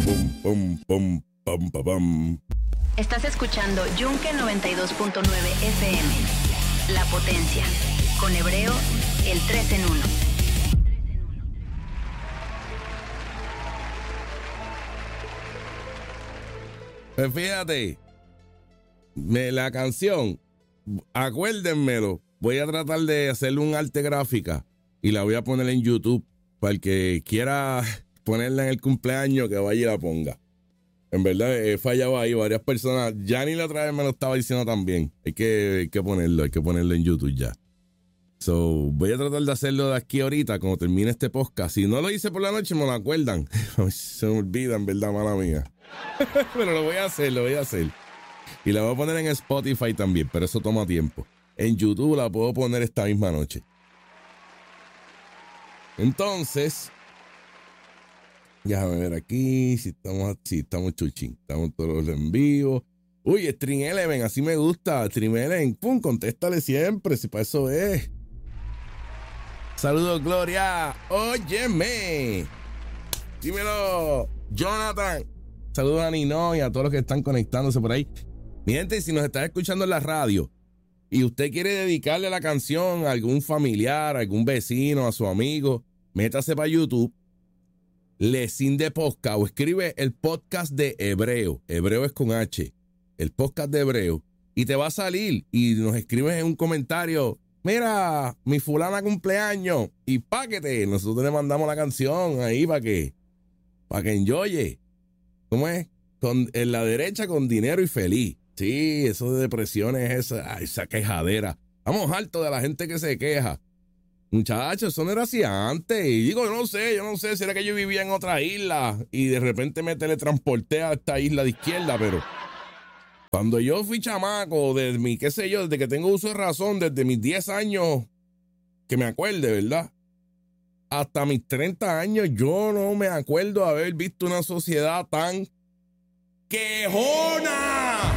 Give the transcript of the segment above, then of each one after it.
Pum, pum, pum, pum, pum. Estás escuchando Yunque 92.9 FM. La potencia. Con Hebreo, el 3 en 1. Pues fíjate, la canción, acuérdenmelo, voy a tratar de hacerle un arte gráfica y la voy a poner en YouTube para el que quiera ponerla en el cumpleaños que vaya y la ponga. En verdad he fallado ahí, varias personas, ya ni la otra vez me lo estaba diciendo también. Hay que ponerlo en YouTube ya. So, voy a tratar de hacerlo de aquí ahorita, cuando termine este podcast. Si no lo hice por la noche, me lo acuerdan. Se me olvida, en verdad, mala mía. Pero lo voy a hacer. Y la voy a poner en Spotify también, pero eso toma tiempo. En YouTube la puedo poner esta misma noche. Entonces, déjame ver aquí si estamos chuchín. Estamos todos en vivo. Uy, Stream Eleven, así me gusta. Stream Eleven, pum, contéstale siempre, si para eso es. Saludos, Gloria. Óyeme. Dímelo, Jonathan. Saludos a Nino y a todos los que están conectándose por ahí. Mi gente, si nos estás escuchando en la radio y usted quiere dedicarle la canción a algún familiar, a algún vecino, a su amigo, métase para YouTube, Lesin de Podcast, o escribe el podcast de Hebreo. Hebreo es con H. El podcast de Hebreo. Y te va a salir y nos escribes en un comentario, mira, mi fulana cumpleaños, y páquete. Nosotros le mandamos la canción ahí para que enjoye. ¿Cómo es? En la derecha con dinero y feliz. Sí, eso de depresiones, esa quejadera. Estamos hartos de la gente que se queja. Muchachos, eso no era así antes. Y digo, yo no sé, si era que yo vivía en otra isla y de repente me teletransporté a esta isla de izquierda, pero cuando yo fui chamaco, desde desde que tengo uso de razón, desde mis 10 años, que me acuerde, ¿verdad? Hasta mis 30 años, yo no me acuerdo haber visto una sociedad tan quejona.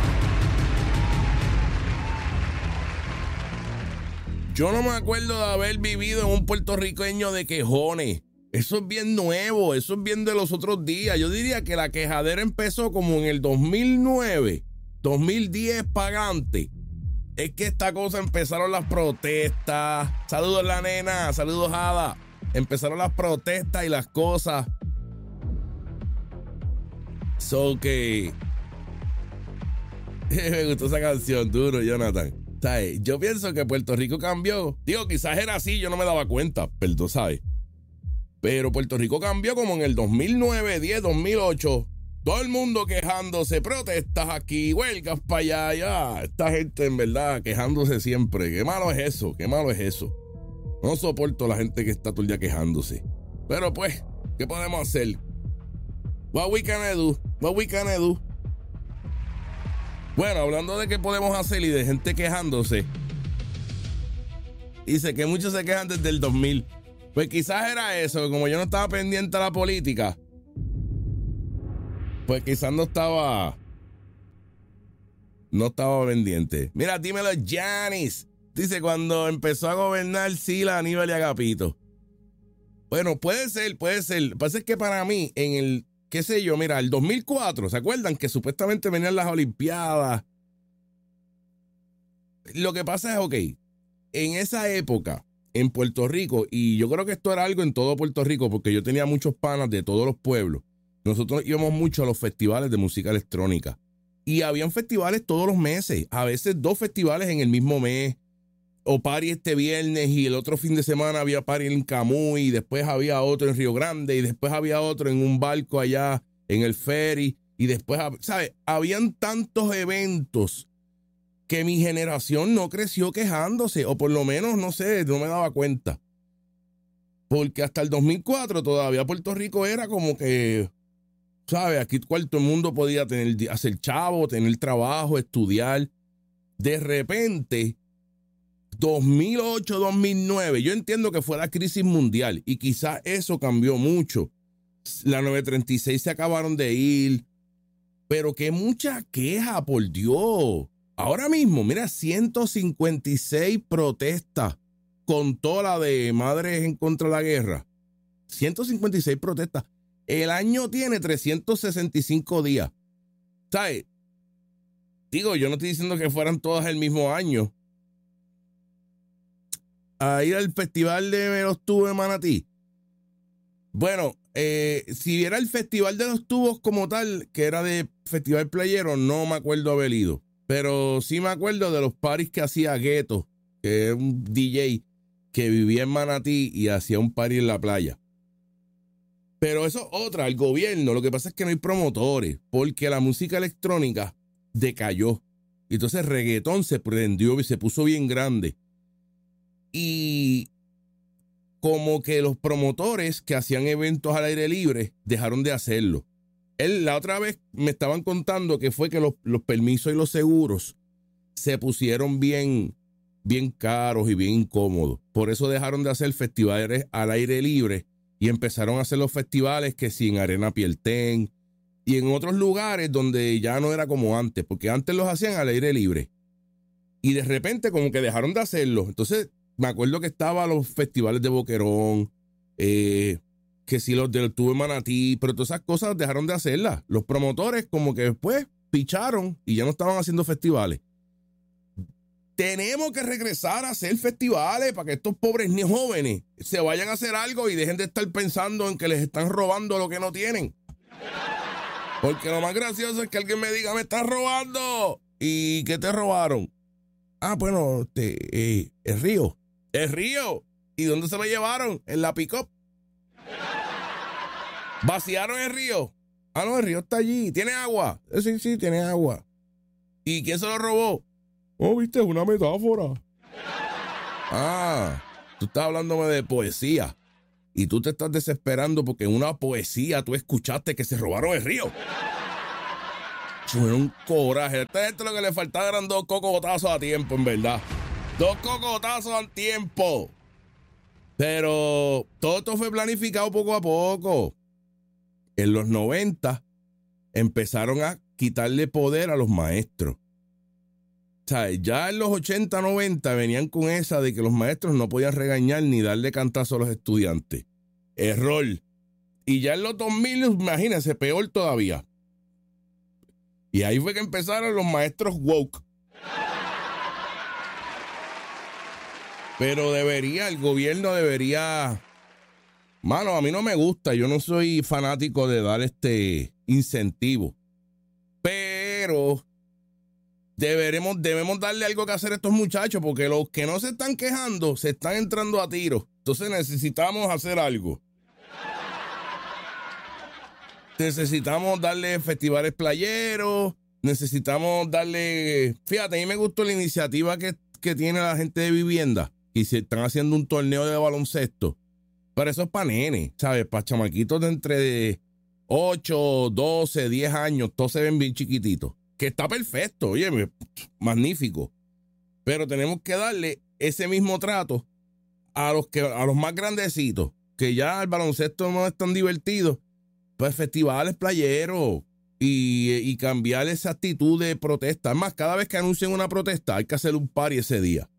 Yo no me acuerdo de haber vivido en un puertorriqueño de quejones. Eso es bien nuevo, eso es bien de los otros días. Yo diría que la quejadera empezó como en el 2009, 2010 pagante. Es que esta cosa empezaron las protestas. Saludos la nena, saludos Ada. Empezaron las protestas y las cosas. So que me gustó esa canción, duro, Jonathan. ¿Sabes? Yo pienso que Puerto Rico cambió. Digo, quizás era así, yo no me daba cuenta, pero ¿sabes? Pero Puerto Rico cambió como en el 2009, 10, 2008. Todo el mundo quejándose, protestas aquí, huelgas para allá, ya. Esta gente en verdad quejándose siempre. Qué malo es eso, qué malo es eso. No soporto a la gente que está todo el día quejándose. Pero pues, ¿qué podemos hacer? What we can do? Bueno, hablando de qué podemos hacer y de gente quejándose, dice que muchos se quejan desde el 2000. Pues quizás era eso, como yo no estaba pendiente a la política, pues quizás no estaba pendiente. Mira, dímelo, Janis. Dice, cuando empezó a gobernar Sila, Aníbal y Agapito. Bueno, puede ser. Lo que pasa es que para mí, en el, qué sé yo, mira, el 2004, ¿se acuerdan? Que supuestamente venían las Olimpiadas. Lo que pasa es, ok, en esa época, en Puerto Rico, y yo creo que esto era algo en todo Puerto Rico, porque yo tenía muchos panas de todos los pueblos. Nosotros íbamos mucho a los festivales de música electrónica. Y habían festivales todos los meses, a veces 2 festivales en el mismo mes. O party este viernes y el otro fin de semana había party en Camuy, y después había otro en Río Grande, y después había otro en un barco allá en el ferry, y después, ¿sabes? Habían tantos eventos que mi generación no creció quejándose, o por lo menos, no sé, no me daba cuenta. Porque hasta el 2004 todavía Puerto Rico era como que, ¿sabes? Aquí todo el mundo podía hacer chavo, tener trabajo, estudiar. De repente, 2008, 2009, yo entiendo que fue la crisis mundial y quizás eso cambió mucho. La 936 se acabaron de ir, pero que mucha queja, por Dios. Ahora mismo, mira, 156 protestas con toda la de Madres en contra de la Guerra. 156 protestas. El año tiene 365 días. ¿Sabes? Digo, yo no estoy diciendo que fueran todas el mismo año. A ir al Festival de los Tubos de Manatí. Bueno, si era el Festival de los Tubos como tal, que era de Festival Playero, no me acuerdo haber ido. Pero sí me acuerdo de los parties que hacía Gueto, que era un DJ que vivía en Manatí y hacía un party en la playa. Pero eso es otra, el gobierno, lo que pasa es que no hay promotores, porque la música electrónica decayó. Y entonces el reggaetón se prendió y se puso bien grande. Y como que los promotores que hacían eventos al aire libre dejaron de hacerlo. La otra vez me estaban contando que fue que los permisos y los seguros se pusieron bien caros y bien incómodos. Por eso dejaron de hacer festivales al aire libre y empezaron a hacer los festivales que sí en Arena Pierten y en otros lugares donde ya no era como antes, porque antes los hacían al aire libre. Y de repente como que dejaron de hacerlo. Entonces me acuerdo que estaban los festivales de Boquerón, que sí los del Tubo de Manatí, pero todas esas cosas dejaron de hacerlas. Los promotores como que después picharon y ya no estaban haciendo festivales. Tenemos que regresar a hacer festivales para que estos pobres ni jóvenes se vayan a hacer algo y dejen de estar pensando en que les están robando lo que no tienen. Porque lo más gracioso es que alguien me diga, me están robando. ¿Y qué te robaron? Ah, bueno, el río. ¿El río? ¿Y dónde se lo llevaron? En la pick-up. ¿Vaciaron el río? Ah, no, el río está allí. ¿Tiene agua? Sí, tiene agua. ¿Y quién se lo robó? Oh, viste, es una metáfora. Ah, tú estás hablándome de poesía. Y tú te estás desesperando porque en una poesía tú escuchaste que se robaron el río. Fue un coraje. Esta gente lo que le faltaba eran 2 cocotazos a tiempo, en verdad. 2 cocotazos a tiempo. Pero todo esto fue planificado poco a poco. En los 90 empezaron a quitarle poder a los maestros. O sea, ya en los 80, 90 venían con esa de que los maestros no podían regañar ni darle cantazo a los estudiantes. Error. Y ya en los 2000, imagínense, peor todavía. Y ahí fue que empezaron los maestros woke. Pero el gobierno debería... Mano, a mí no me gusta, yo no soy fanático de dar incentivo. Pero debemos darle algo que hacer a estos muchachos, porque los que no se están quejando se están entrando a tiros. Entonces necesitamos hacer algo. Necesitamos darle festivales playeros, necesitamos darle... Fíjate, a mí me gustó la iniciativa que tiene la gente de vivienda, y se están haciendo un torneo de baloncesto. Pero eso es para nenes, ¿sabes? Para chamaquitos de entre 8, 12, 10 años, todos se ven bien chiquititos. Que está perfecto, oye, magnífico. Pero tenemos que darle ese mismo trato a los más grandecitos, que ya el baloncesto no es tan divertido. Pues festivales playeros y cambiar esa actitud de protesta. Además, cada vez que anuncien una protesta hay que hacer un party ese día.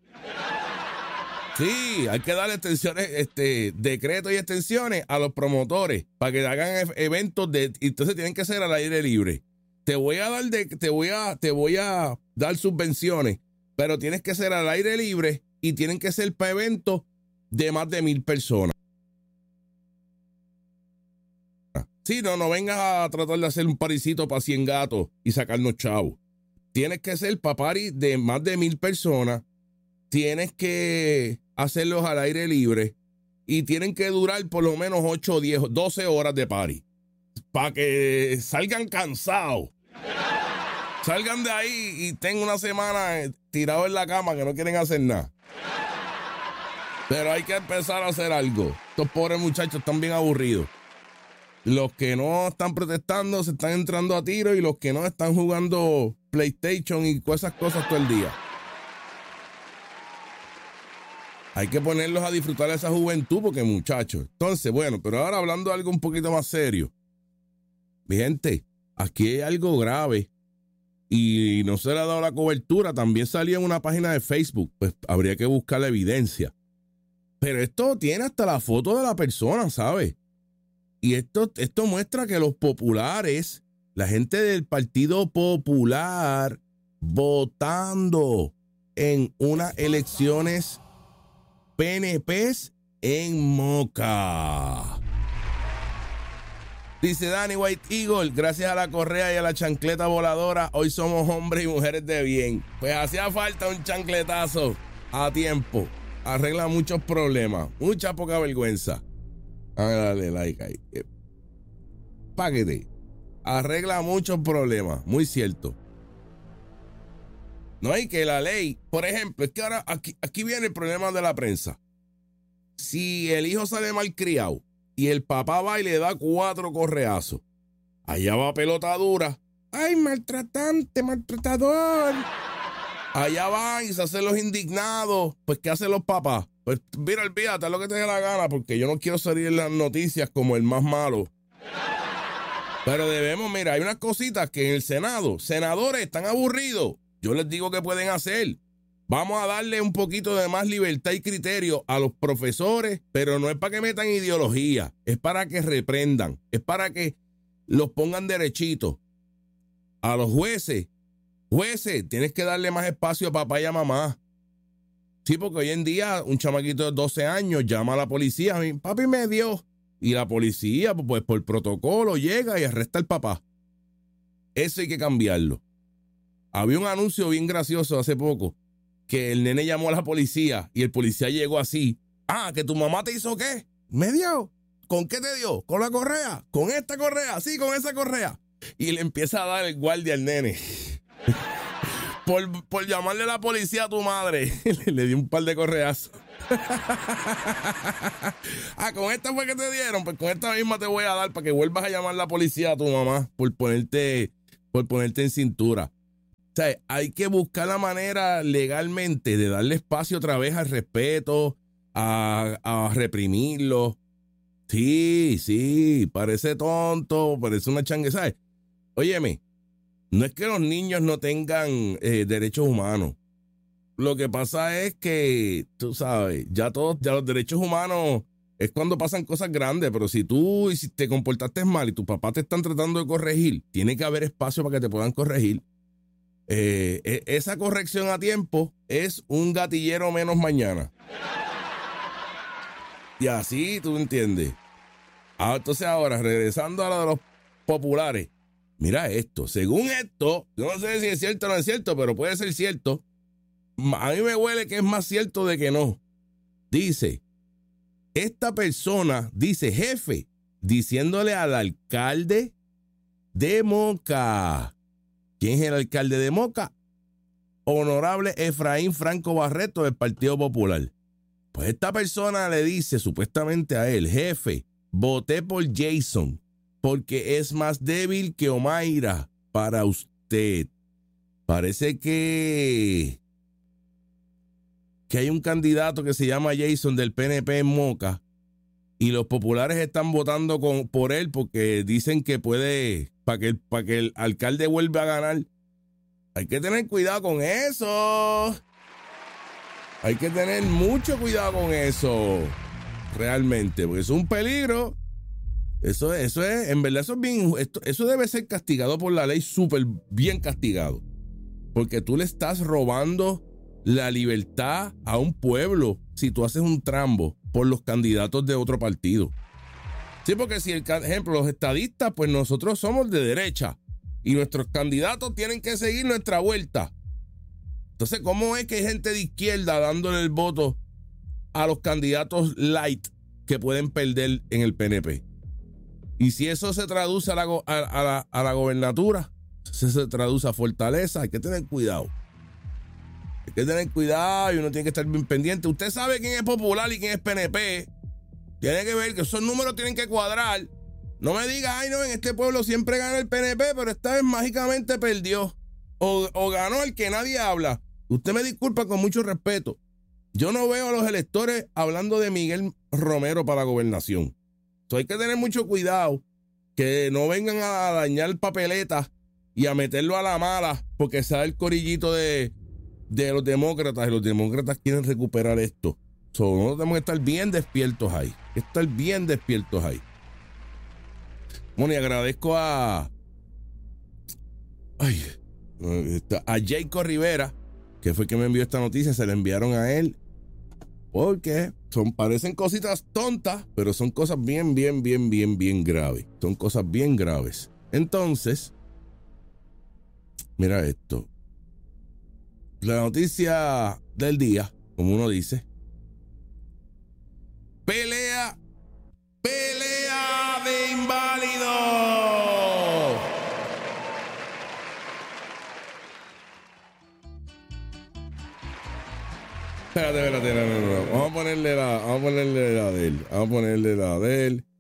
Sí, hay que darle extensiones, decretos y extensiones a los promotores para que hagan eventos entonces tienen que ser al aire libre. Te voy a dar subvenciones, pero tienes que ser al aire libre y tienen que ser para eventos de más de 1,000 personas. Sí, no vengas a tratar de hacer un parisito para 100 gatos y sacarnos chavos. Tienes que ser para party de más de 1,000 personas. Tienes que hacerlos al aire libre y tienen que durar por lo menos 8, 10, 12 horas de party para que salgan cansados. Salgan de ahí y tengan una semana tirados en la cama que no quieren hacer nada. Pero hay que empezar a hacer algo. Estos pobres muchachos están bien aburridos. Los que no están protestando se están entrando a tiro y los que no están jugando PlayStation y esas cosas todo el día. Hay que ponerlos a disfrutar de esa juventud porque muchachos. Entonces, bueno, pero ahora hablando de algo un poquito más serio. Mi gente, aquí hay algo grave y no se le ha dado la cobertura. También salió en una página de Facebook. Pues habría que buscar la evidencia. Pero esto tiene hasta la foto de la persona, ¿sabes? Y esto muestra que los populares, la gente del Partido Popular, votando en unas elecciones PNPs en Moca. Dice Danny White Eagle, gracias a la correa y a la chancleta voladora, hoy somos hombres y mujeres de bien. Pues hacía falta un chancletazo a tiempo. Arregla muchos problemas, mucha poca vergüenza. A ver, dale like ahí. Páguete. Arregla muchos problemas, muy cierto. No hay que la ley, por ejemplo, es que ahora aquí viene el problema de la prensa. Si el hijo sale mal criado y el papá va y le da 4 correazos, allá va pelota dura. ¡Ay, maltratante, maltratador! Allá van y se hacen los indignados. Pues, ¿qué hacen los papás? Pues, mira, olvídate, haz lo que te dé la gana, porque yo no quiero salir en las noticias como el más malo. Pero debemos, mira, hay unas cositas que en el Senado, senadores están aburridos. Yo les digo que pueden hacer. Vamos a darle un poquito de más libertad y criterio a los profesores, pero no es para que metan ideología, es para que reprendan, es para que los pongan derechitos. A los jueces, tienes que darle más espacio a papá y a mamá. Sí, porque hoy en día un chamaquito de 12 años llama a la policía, papi me dio, y la policía, pues por protocolo, llega y arresta al papá. Eso hay que cambiarlo. Había un anuncio bien gracioso hace poco, que el nene llamó a la policía y el policía llegó así. Ah, ¿que tu mamá te hizo qué? ¿Me dio? ¿Con qué te dio? ¿Con la correa? ¿Con esta correa? Sí, con esa correa. Y le empieza a dar el guardia al nene. por llamarle a la policía a tu madre. Le dio un par de correazos. Ah, ¿con esta fue que te dieron? Pues con esta misma te voy a dar para que vuelvas a llamar a la policía a tu mamá por ponerte en cintura. O sea, hay que buscar la manera legalmente de darle espacio otra vez al respeto, a reprimirlo. Sí, parece tonto, parece una changue, ¿sabes? Óyeme, no es que los niños no tengan derechos humanos. Lo que pasa es que, tú sabes, ya los derechos humanos es cuando pasan cosas grandes, pero si te comportaste mal y tus papás te están tratando de corregir, tiene que haber espacio para que te puedan corregir. Esa corrección a tiempo es un gatillero menos mañana. Y así tú entiendes. Entonces ahora, regresando a lo de los populares, mira esto, según esto, yo no sé si es cierto o no es cierto, pero puede ser cierto. A mí me huele que es más cierto de que no. Dice, esta persona, dice jefe, diciéndole al alcalde de Moca. ¿Quién es el alcalde de Moca? Honorable Efraín Franco Barreto del Partido Popular. Pues esta persona le dice supuestamente a él, jefe, voté por Jason porque es más débil que Omaira para usted. Parece que hay un candidato que se llama Jason del PNP en Moca y los populares están votando por él porque dicen que puede, para que el alcalde vuelva a ganar. Hay que tener cuidado con eso. Hay que tener mucho cuidado con eso. Realmente, porque es un peligro. Eso es, en verdad, eso es bien, eso debe ser castigado por la ley, súper bien castigado. Porque tú le estás robando la libertad a un pueblo si tú haces un trambo por los candidatos de otro partido. Sí, porque si, ejemplo, los estadistas, pues nosotros somos de derecha y nuestros candidatos tienen que seguir nuestra vuelta. Entonces, ¿cómo es que hay gente de izquierda dándole el voto a los candidatos light que pueden perder en el PNP? Y si eso se traduce a la gobernatura, se traduce a fortaleza, hay que tener cuidado. Hay que tener cuidado y uno tiene que estar bien pendiente. Usted sabe quién es popular y quién es PNP. Tiene que ver que esos números tienen que cuadrar. No me diga, ay no, en este pueblo siempre gana el PNP, pero esta vez mágicamente perdió. O ganó el que nadie habla. Usted me disculpa con mucho respeto. Yo no veo a los electores hablando de Miguel Romero para la gobernación. Entonces hay que tener mucho cuidado que no vengan a dañar papeletas y a meterlo a la mala porque sabe el corillito de los demócratas y los demócratas quieren recuperar esto. Nosotros tenemos que estar bien despiertos ahí. Bueno, y agradezco a Jacob Rivera, que fue que me envió esta noticia. Se la enviaron a él porque parecen cositas tontas, pero son cosas bien graves. Son cosas bien graves. Entonces, mira esto. La noticia del día, como uno dice: pelea de inválidos. Espérate, no. Vamos a ponerle la de él.